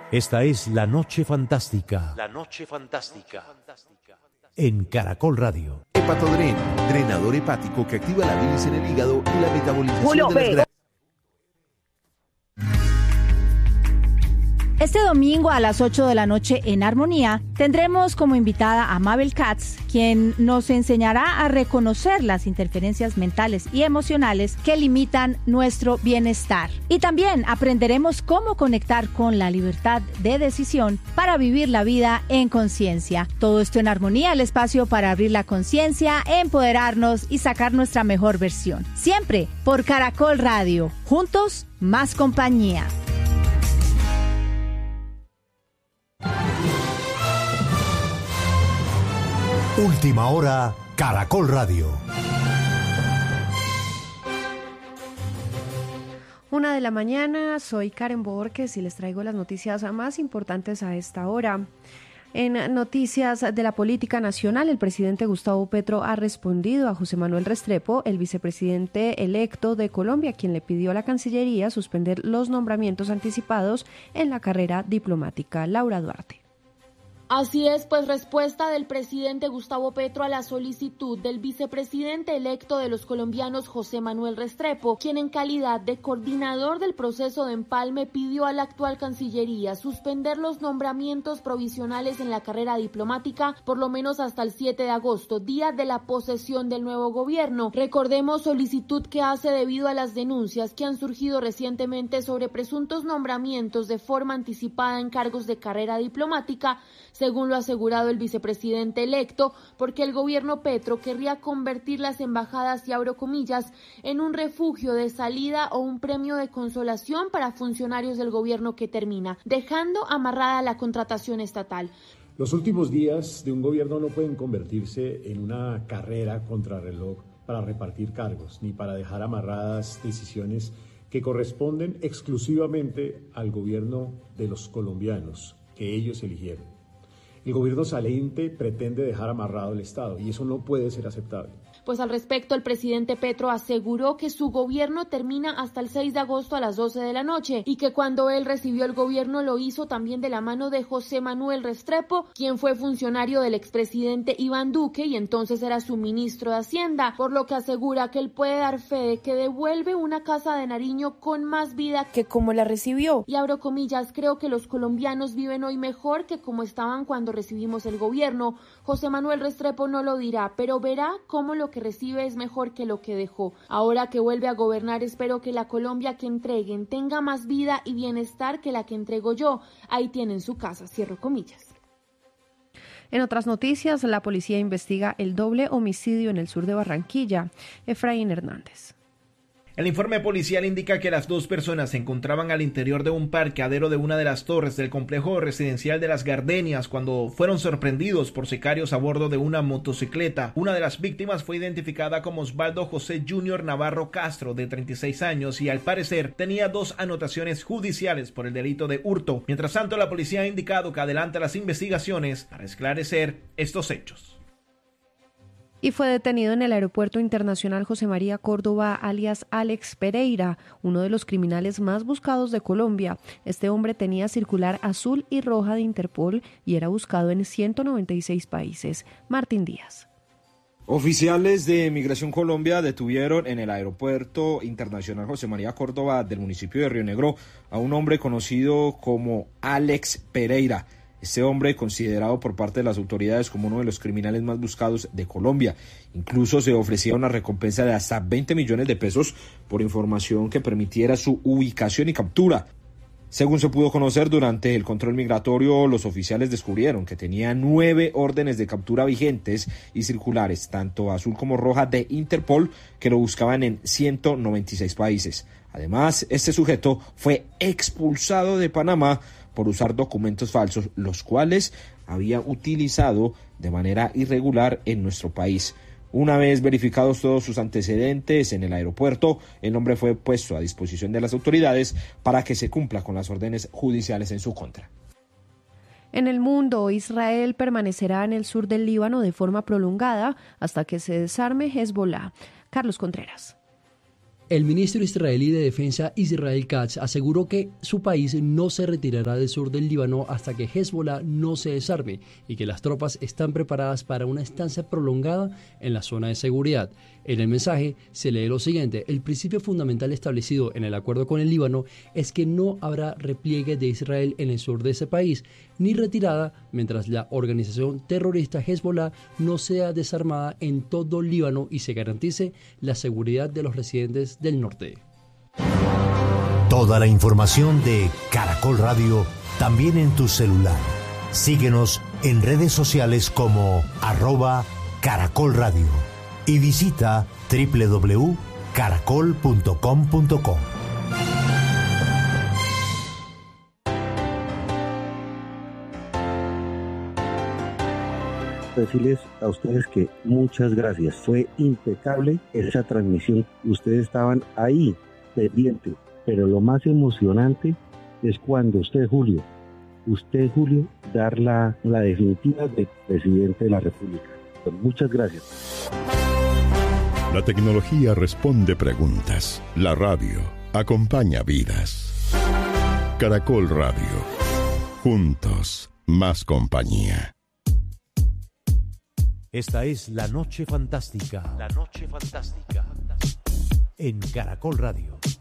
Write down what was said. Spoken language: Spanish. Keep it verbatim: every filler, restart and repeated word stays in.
Esta es La Noche Fantástica. La Noche Fantástica. En Caracol Radio. Hepatodren, drenador hepático que activa la bilis en el hígado y la metabolización Julio, de las ve. grasas. Este domingo a las ocho de la noche en Armonía tendremos como invitada a Mabel Katz, quien nos enseñará a reconocer las interferencias mentales y emocionales que limitan nuestro bienestar. Y también aprenderemos cómo conectar con la libertad de decisión para vivir la vida en conciencia. Todo esto en Armonía, el espacio para abrir la conciencia, empoderarnos y sacar nuestra mejor versión. Siempre por Caracol Radio. Juntos, más compañía. Última hora, Caracol Radio. Una de la mañana, soy Karen Borges y les traigo las noticias más importantes a esta hora. En noticias de la política nacional, el presidente Gustavo Petro ha respondido a José Manuel Restrepo, el vicepresidente electo de Colombia, quien le pidió a la Cancillería suspender los nombramientos anticipados en la carrera diplomática. Laura Duarte. Así es, pues respuesta del presidente Gustavo Petro a la solicitud del vicepresidente electo de los colombianos José Manuel Restrepo, quien en calidad de coordinador del proceso de empalme pidió a la actual Cancillería suspender los nombramientos provisionales en la carrera diplomática por lo menos hasta el siete de agosto, día de la posesión del nuevo gobierno. Recordemos solicitud que hace debido a las denuncias que han surgido recientemente sobre presuntos nombramientos de forma anticipada en cargos de carrera diplomática, según lo ha asegurado el vicepresidente electo, porque el gobierno Petro querría convertir las embajadas, y abro comillas, en un refugio de salida o un premio de consolación para funcionarios del gobierno que termina, dejando amarrada la contratación estatal. Los últimos días de un gobierno no pueden convertirse en una carrera contrarreloj para repartir cargos, ni para dejar amarradas decisiones que corresponden exclusivamente al gobierno de los colombianos, que ellos eligieron. El gobierno saliente pretende dejar amarrado el Estado y eso no puede ser aceptable. Pues al respecto, el presidente Petro aseguró que su gobierno termina hasta el seis de agosto a las doce de la noche y que cuando él recibió el gobierno lo hizo también de la mano de José Manuel Restrepo, quien fue funcionario del expresidente Iván Duque y entonces era su ministro de Hacienda, por lo que asegura que él puede dar fe de que devuelve una casa de Nariño con más vida que como la recibió. Y abro comillas, creo que los colombianos viven hoy mejor que como estaban cuando recibimos el gobierno. José Manuel Restrepo no lo dirá, pero verá cómo lo que recibe es mejor que lo que dejó. Ahora que vuelve a gobernar, espero que la Colombia que entreguen tenga más vida y bienestar que la que entrego yo. Ahí tienen su casa, cierro comillas. En otras noticias, la policía investiga el doble homicidio en el sur de Barranquilla. Efraín Hernández. El informe policial indica que las dos personas se encontraban al interior de un parqueadero de una de las torres del complejo residencial de Las Gardenias cuando fueron sorprendidos por sicarios a bordo de una motocicleta. Una de las víctimas fue identificada como Osvaldo José Junior Navarro Castro, de treinta y seis años, y al parecer tenía dos anotaciones judiciales por el delito de hurto. Mientras tanto, la policía ha indicado que adelanta las investigaciones para esclarecer estos hechos. Y fue detenido en el Aeropuerto Internacional José María Córdoba, alias Alex Pereira, uno de los criminales más buscados de Colombia. Este hombre tenía circular azul y roja de Interpol y era buscado en ciento noventa y seis países. Martín Díaz. Oficiales de Migración Colombia detuvieron en el Aeropuerto Internacional José María Córdoba del municipio de Río Negro a un hombre conocido como Alex Pereira. Este hombre, considerado por parte de las autoridades como uno de los criminales más buscados de Colombia, incluso se ofrecía una recompensa de hasta veinte millones de pesos por información que permitiera su ubicación y captura. Según se pudo conocer durante el control migratorio, los oficiales descubrieron que tenía nueve órdenes de captura vigentes y circulares, tanto azul como roja, de Interpol, que lo buscaban en ciento noventa y seis países. Además, este sujeto fue expulsado de Panamá por usar documentos falsos, los cuales había utilizado de manera irregular en nuestro país. Una vez verificados todos sus antecedentes en el aeropuerto, el hombre fue puesto a disposición de las autoridades para que se cumpla con las órdenes judiciales en su contra. En el mundo, Israel permanecerá en el sur del Líbano de forma prolongada hasta que se desarme Hezbollah. Carlos Contreras. El ministro israelí de Defensa Israel Katz aseguró que su país no se retirará del sur del Líbano hasta que Hezbollah no se desarme y que las tropas están preparadas para una estancia prolongada en la zona de seguridad. En el mensaje se lee lo siguiente: el principio fundamental establecido en el acuerdo con el Líbano es que no habrá repliegue de Israel en el sur de ese país, ni retirada mientras la organización terrorista Hezbollah no sea desarmada en todo el Líbano y se garantice la seguridad de los residentes del norte. Toda la información de Caracol Radio también en tu celular. Síguenos en redes sociales como arroba Caracol Radio y visita doble u doble u doble u punto caracol punto com punto co. Decirles a ustedes que muchas gracias, fue impecable esa transmisión, ustedes estaban ahí pendientes, pero lo más emocionante es cuando usted, Julio, usted, Julio, dar la, la definitiva de presidente de la República. Pues muchas gracias. La tecnología responde preguntas, la radio acompaña vidas. Caracol Radio, juntos, más compañía. Esta es La Noche Fantástica. La Noche Fantástica. En Caracol Radio.